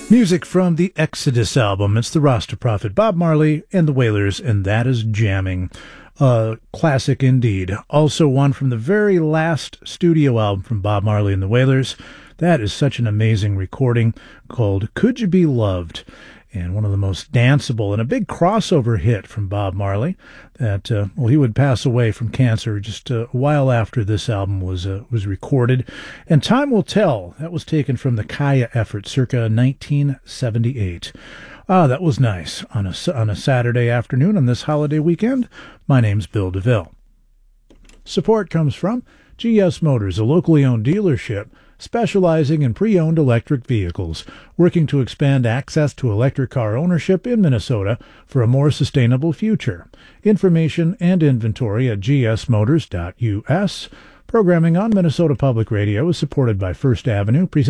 Music from the Exodus album. It's the Rasta Prophet, Bob Marley and the Wailers, and that is Jamming. Classic indeed. Also one from the very last studio album from Bob Marley and the Wailers. That is such an amazing recording called Could You Be Loved? And one of the most danceable and a big crossover hit from Bob Marley that, he would pass away from cancer just a while after this album was recorded. And Time Will Tell, that was taken from the Kaya effort circa 1978. That was nice on a Saturday afternoon on this holiday weekend. My name's Bill DeVille. Support comes from GS Motors, a locally owned dealership specializing in pre-owned electric vehicles, working to expand access to electric car ownership in Minnesota for a more sustainable future. Information and inventory at gsmotors.us. Programming on Minnesota Public Radio is supported by First Avenue,